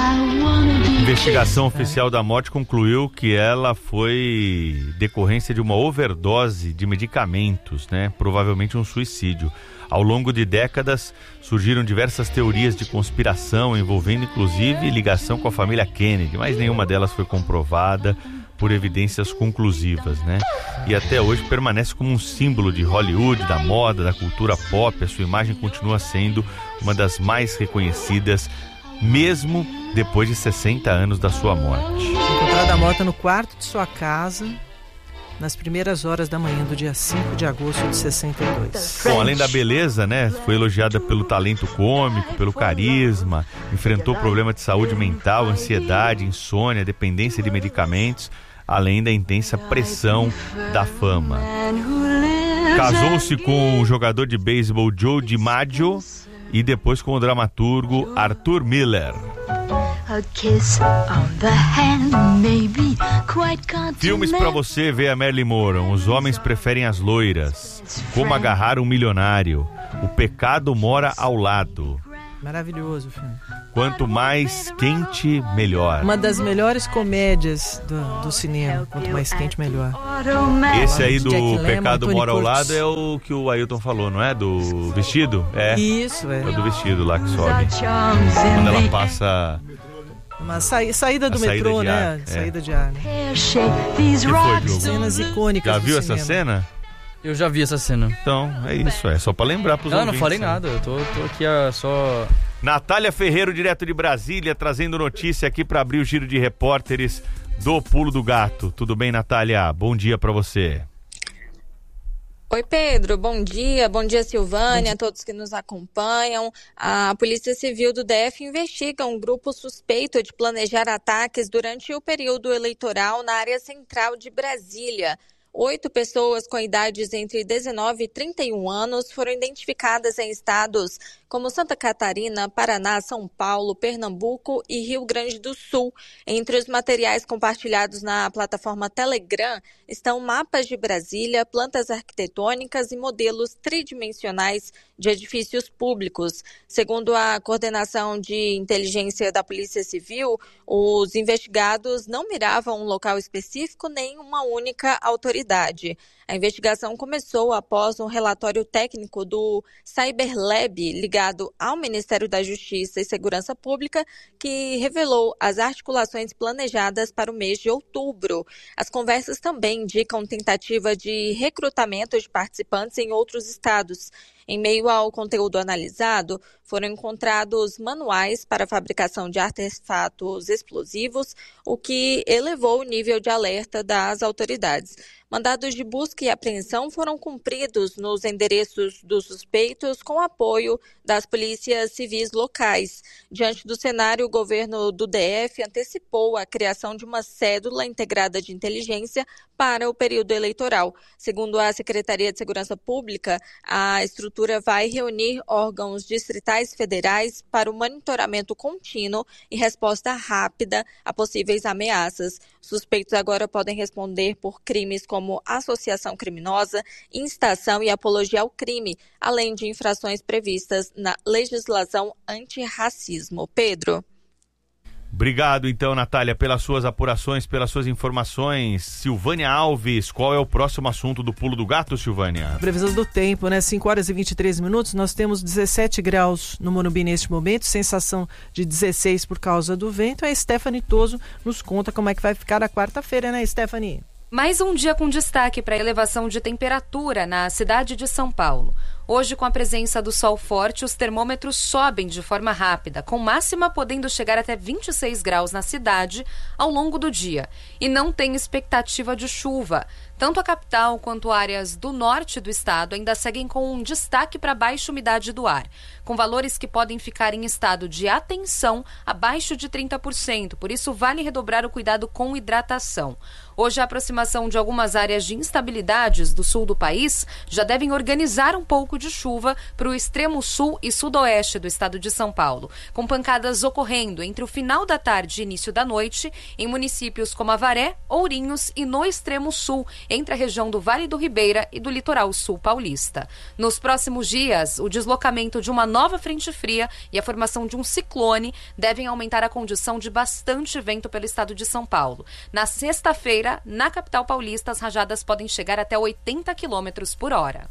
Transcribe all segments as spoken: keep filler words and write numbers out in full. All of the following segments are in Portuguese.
A investigação oficial da morte concluiu que ela foi decorrência de uma overdose de medicamentos, né? Provavelmente um suicídio. Ao longo de décadas, surgiram diversas teorias de conspiração, envolvendo inclusive ligação com a família Kennedy, mas nenhuma delas foi comprovada por evidências conclusivas, né? E até hoje permanece como um símbolo de Hollywood, da moda, da cultura pop. A sua imagem continua sendo uma das mais reconhecidas, mesmo depois de sessenta anos da sua morte. Encontrada morta no quarto de sua casa, nas primeiras horas da manhã do dia cinco de agosto de sessenta e dois. Bom, além da beleza, né, foi elogiada pelo talento cômico, pelo carisma, enfrentou problema de saúde mental, ansiedade, insônia, dependência de medicamentos, além da intensa pressão da fama. Casou-se com o jogador de beisebol Joe DiMaggio e depois com o dramaturgo Arthur Miller. Filmes pra você ver a Marilyn Monroe: Os Homens Preferem as Loiras, Como Agarrar um Milionário, O Pecado Mora ao Lado. Maravilhoso o filme. Quanto mais quente, melhor. Uma das melhores comédias do, do cinema. Quanto mais quente, melhor. Esse aí do Jack Pecado Lemmon, Mora ao Tony Lado é o que o Ailton falou, não é? Do vestido? É. Isso, é. É do vestido lá que sobe. Quando ela passa... Uma sa- saída do A saída metrô, de né? ar, é. Saída de ar, né? Que foi, Diogo? Cenas icônicas Já do viu essa cinema. cena? Eu já vi essa cena. Então, é isso, é só pra lembrar pros Não, ouvintes. não falei né? nada, eu tô, tô aqui a, só... Natália Ferreiro, direto de Brasília, trazendo notícia aqui para abrir o giro de repórteres do Pulo do Gato. Tudo bem, Natália? Bom dia para você. Oi, Pedro. Bom dia. Bom dia, Silvânia, a todos que nos acompanham. A Polícia Civil do D F investiga um grupo suspeito de planejar ataques durante o período eleitoral na área central de Brasília. Oito pessoas com idades entre dezenove e trinta e um anos foram identificadas em estados como Santa Catarina, Paraná, São Paulo, Pernambuco e Rio Grande do Sul. Entre os materiais compartilhados na plataforma Telegram estão mapas de Brasília, plantas arquitetônicas e modelos tridimensionais de edifícios públicos. Segundo a Coordenação de Inteligência da Polícia Civil, os investigados não miravam um local específico nem uma única autoridade. A investigação começou após um relatório técnico do Cyberlab, ligado ao Ministério da Justiça e Segurança Pública, que revelou as articulações planejadas para o mês de outubro. As conversas também indicam tentativa de recrutamento de participantes em outros estados. Em meio ao conteúdo analisado, foram encontrados manuais para a fabricação de artefatos explosivos, o que elevou o nível de alerta das autoridades. Mandados de busca e apreensão foram cumpridos nos endereços dos suspeitos com apoio das polícias civis locais. Diante do cenário, o governo do D F antecipou a criação de uma cédula integrada de inteligência para o período eleitoral. Segundo a Secretaria de Segurança Pública, a estrutura vai reunir órgãos distritais federais para o monitoramento contínuo e resposta rápida a possíveis ameaças. Suspeitos agora podem responder por crimes como associação criminosa, incitação e apologia ao crime, além de infrações previstas na legislação antirracismo. Pedro. Obrigado, então, Natália, pelas suas apurações, pelas suas informações. Silvânia Alves, qual é o próximo assunto do Pulo do Gato, Silvânia? Previsões do tempo, né? cinco horas e vinte e três minutos, nós temos dezessete graus no Morumbi neste momento, sensação de dezesseis por causa do vento. A Stephanie Toso nos conta como é que vai ficar a quarta-feira, né, Stephanie? Mais um dia com destaque para a elevação de temperatura na cidade de São Paulo. Hoje, com a presença do sol forte, os termômetros sobem de forma rápida, com máxima podendo chegar até vinte e seis graus na cidade ao longo do dia. E não tem expectativa de chuva. Tanto a capital quanto áreas do norte do estado ainda seguem com um destaque para a baixa umidade do ar, com valores que podem ficar em estado de atenção abaixo de trinta por cento. Por isso, vale redobrar o cuidado com hidratação. Hoje, a aproximação de algumas áreas de instabilidades do sul do país já devem organizar um pouco de chuva para o extremo sul e sudoeste do estado de São Paulo, com pancadas ocorrendo entre o final da tarde e início da noite em municípios como Avaré, Ourinhos e no extremo sul, entre a região do Vale do Ribeira e do litoral sul paulista. Nos próximos dias, o deslocamento de uma nova frente fria e a formação de um ciclone devem aumentar a condição de bastante vento pelo estado de São Paulo. Na sexta-feira, na capital paulista, as rajadas podem chegar até oitenta quilômetros por hora.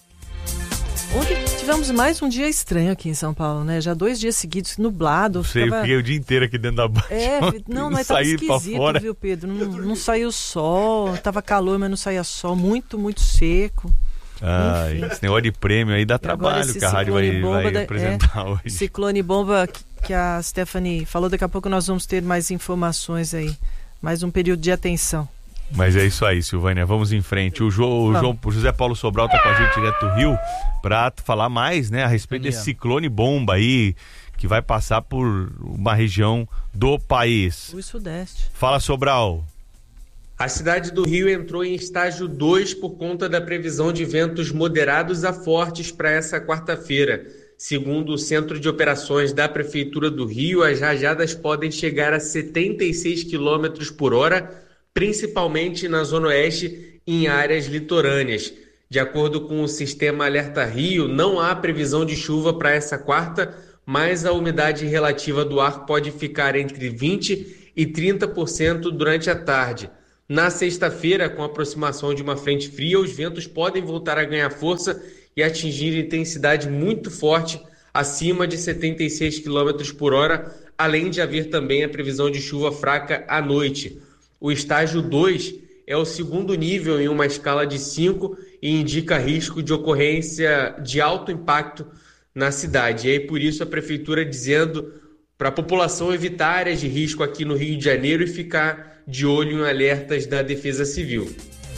Ontem tivemos mais um dia estranho aqui em São Paulo, né? Já dois dias seguidos nublado. Sei, ficava... eu fiquei o dia inteiro aqui dentro da baixa. É, não, mas tava esquisito, viu, Pedro? Não, não saiu sol, tava calor, mas não saía sol, muito, muito seco. Ah, esse negócio de prêmio aí dá trabalho que a rádio vai, vai da, apresentar é, hoje. Ciclone bomba que, que a Stephanie falou, daqui a pouco nós vamos ter mais informações aí, mais um período de atenção. Mas é isso aí, Silvânia, vamos em frente. O, jo, o, João, o José Paulo Sobral está com a gente direto do Rio para falar mais, né, a respeito desse ciclone bomba aí que vai passar por uma região do país. O Sudeste. Fala, Sobral. A cidade do Rio entrou em estágio dois por conta da previsão de ventos moderados a fortes para essa quarta-feira. Segundo o Centro de Operações da Prefeitura do Rio, as rajadas podem chegar a setenta e seis quilômetros por hora, principalmente na Zona Oeste e em áreas litorâneas. De acordo com o Sistema Alerta Rio, não há previsão de chuva para essa quarta, mas a umidade relativa do ar pode ficar entre vinte por cento e trinta por cento durante a tarde. Na sexta-feira, com a aproximação de uma frente fria, os ventos podem voltar a ganhar força e atingir intensidade muito forte, acima de setenta e seis quilômetros por hora, além de haver também a previsão de chuva fraca à noite. O estágio dois é o segundo nível em uma escala de cinco e indica risco de ocorrência de alto impacto na cidade. E aí, por isso, a Prefeitura dizendo para a população evitar áreas de risco aqui no Rio de Janeiro e ficar de olho em alertas da Defesa Civil.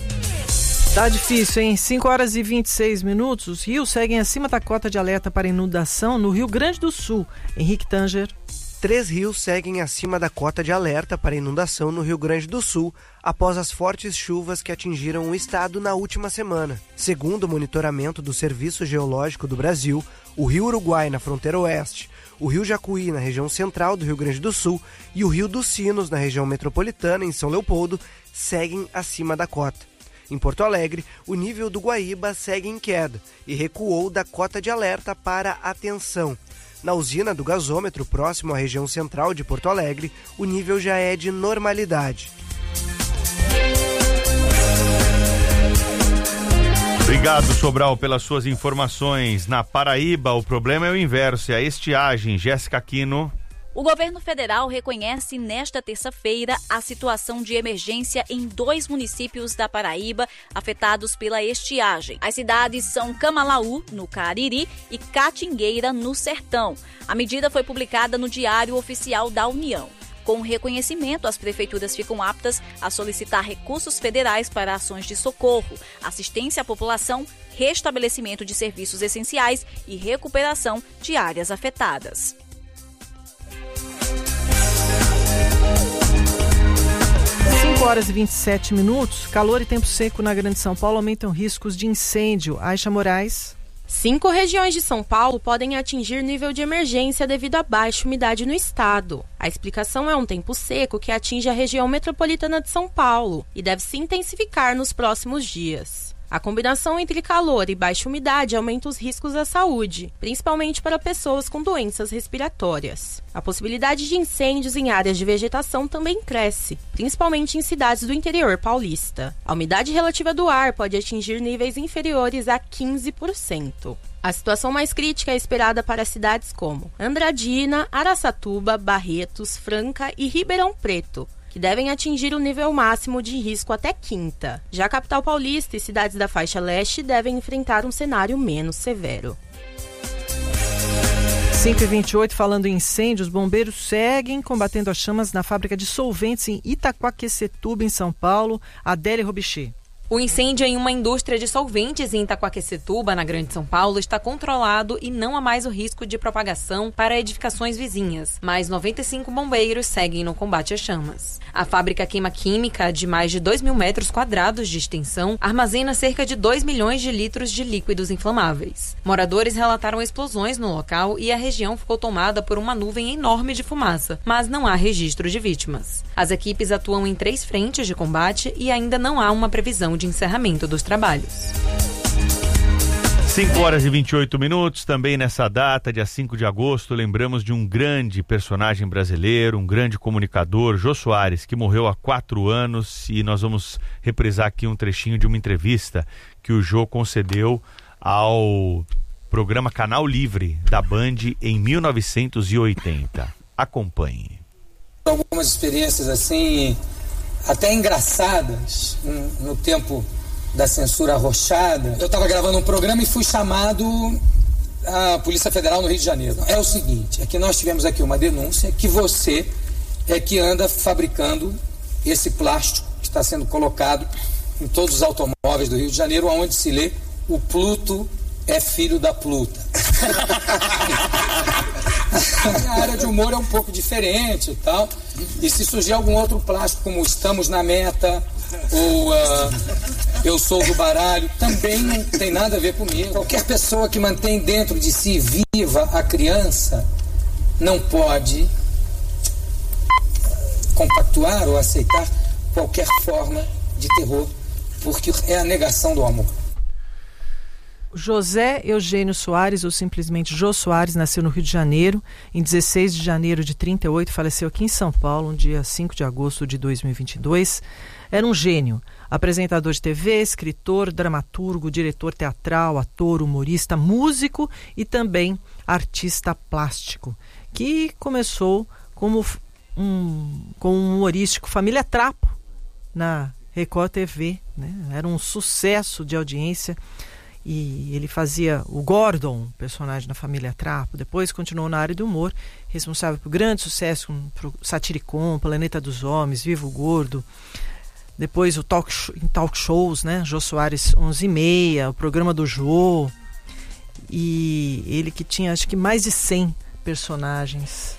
Tá difícil, hein? cinco horas e vinte e seis minutos. Os rios seguem acima da cota de alerta para inundação no Rio Grande do Sul. Henrique Tanger. Três rios seguem acima da cota de alerta para inundação no Rio Grande do Sul após as fortes chuvas que atingiram o estado na última semana. Segundo o monitoramento do Serviço Geológico do Brasil, o Rio Uruguai na fronteira oeste, o Rio Jacuí na região central do Rio Grande do Sul e o Rio dos Sinos na região metropolitana em São Leopoldo seguem acima da cota. Em Porto Alegre, o nível do Guaíba segue em queda e recuou da cota de alerta para atenção. Na usina do gasômetro, próximo à região central de Porto Alegre, o nível já é de normalidade. Obrigado, Sobral, pelas suas informações. Na Paraíba, o problema é o inverso, é a estiagem. Jéssica Aquino. O governo federal reconhece nesta terça-feira a situação de emergência em dois municípios da Paraíba afetados pela estiagem. As cidades são Camalaú, no Cariri, e Catingueira, no Sertão. A medida foi publicada no Diário Oficial da União. Com o reconhecimento, as prefeituras ficam aptas a solicitar recursos federais para ações de socorro, assistência à população, restabelecimento de serviços essenciais e recuperação de áreas afetadas. cinco horas e vinte e sete minutos. Calor e tempo seco na Grande São Paulo aumentam riscos de incêndio. Aixa Moraes. Cinco regiões de São Paulo podem atingir nível de emergência devido à baixa umidade no estado. A explicação é um tempo seco que atinge a região metropolitana de São Paulo e deve se intensificar nos próximos dias. A combinação entre calor e baixa umidade aumenta os riscos à saúde, principalmente para pessoas com doenças respiratórias. A possibilidade de incêndios em áreas de vegetação também cresce, principalmente em cidades do interior paulista. A umidade relativa do ar pode atingir níveis inferiores a quinze por cento. A situação mais crítica é esperada para cidades como Andradina, Araçatuba, Barretos, Franca e Ribeirão Preto, que devem atingir o nível máximo de risco até quinta. Já a capital paulista e cidades da faixa leste devem enfrentar um cenário menos severo. cinco e vinte e oito, falando em incêndios, bombeiros seguem combatendo as chamas na fábrica de solventes em Itaquaquecetuba, em São Paulo. Adélia Robichê. O incêndio em uma indústria de solventes em Itaquaquecetuba, na Grande São Paulo, está controlado e não há mais o risco de propagação para edificações vizinhas, mas noventa e cinco bombeiros seguem no combate às chamas. A fábrica queima química, de mais de dois mil metros quadrados de extensão, armazena cerca de dois milhões de litros de líquidos inflamáveis. Moradores relataram explosões no local e a região ficou tomada por uma nuvem enorme de fumaça, mas não há registro de vítimas. As equipes atuam em três frentes de combate e ainda não há uma previsão de de encerramento dos trabalhos. cinco horas e vinte e oito minutos, também nessa data, dia cinco de agosto, lembramos de um grande personagem brasileiro, um grande comunicador, Jô Soares, que morreu há quatro anos, e nós vamos reprisar aqui um trechinho de uma entrevista que o Jô concedeu ao programa Canal Livre da Band em mil novecentos e oitenta. Acompanhe. Algumas experiências assim, até engraçadas, no tempo da censura arrochada. Eu estava gravando um programa e fui chamado à Polícia Federal no Rio de Janeiro. É o seguinte, é que nós tivemos aqui uma denúncia que você é que anda fabricando esse plástico que está sendo colocado em todos os automóveis do Rio de Janeiro, onde se lê: o Pluto é filho da Pluta. A área de humor é um pouco diferente e tal. E se surgir algum outro plástico, como Estamos na Meta, ou uh, Eu Sou do Baralho, também não tem nada a ver comigo. Qualquer pessoa que mantém dentro de si viva a criança não pode compactuar ou aceitar qualquer forma de terror, porque é a negação do amor. José Eugênio Soares, ou simplesmente Jô Soares, nasceu no Rio de Janeiro em dezesseis de janeiro de trinta e oito, faleceu aqui em São Paulo no dia cinco de agosto de dois mil e vinte e dois. Era um gênio, apresentador de T V, escritor, dramaturgo, diretor teatral, ator, humorista, músico e também artista plástico, que começou como um, com um humorístico Família Trapo na Record T V, né? Era um sucesso de audiência. E ele fazia o Gordon, personagem da Família Trapo. Depois continuou na área do humor, responsável por grande sucesso com Satiricon, Planeta dos Homens, Vivo Gordo. Depois o talk, show, em talk shows, né? Jô Soares onze e meia, o programa do Jô. E ele que tinha acho que mais de cem personagens.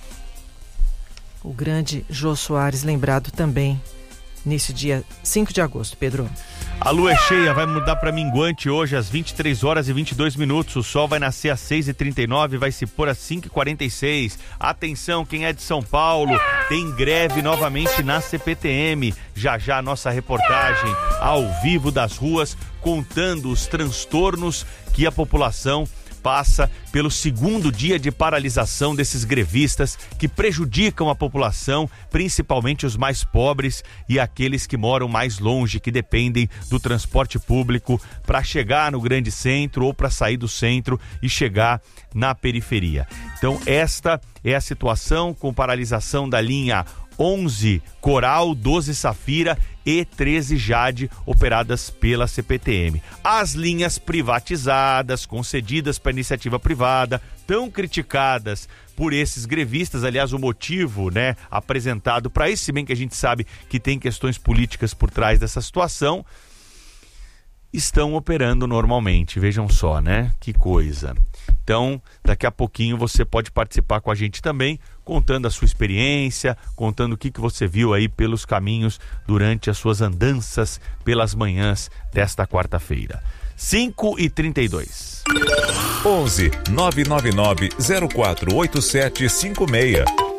O grande Jô Soares, lembrado também nesse dia cinco de agosto, Pedro. A lua é cheia, vai mudar para minguante hoje às vinte e três horas e vinte e dois minutos. O sol vai nascer às seis e trinta e nove e vai se pôr às cinco e quarenta e seis. Atenção, quem é de São Paulo, tem greve novamente na C P T M. Já já a nossa reportagem ao vivo das ruas, contando os transtornos que a população passa pelo segundo dia de paralisação desses grevistas que prejudicam a população, principalmente os mais pobres e aqueles que moram mais longe, que dependem do transporte público para chegar no grande centro ou para sair do centro e chegar na periferia. Então esta é a situação, com paralisação da linha onze Coral, doze Safira e treze Jade, operadas pela C P T M. As linhas privatizadas, concedidas para iniciativa privada, tão criticadas por esses grevistas. Aliás, o motivo, né, apresentado para isso, se bem que a gente sabe que tem questões políticas por trás dessa situação, estão operando normalmente. Vejam só, né? Que coisa. Então, daqui a pouquinho você pode participar com a gente também, contando a sua experiência, contando o que, que você viu aí pelos caminhos durante as suas andanças pelas manhãs desta quarta-feira. cinco e trinta e dois. onze nove nove nove zero quatro oito sete cinco seis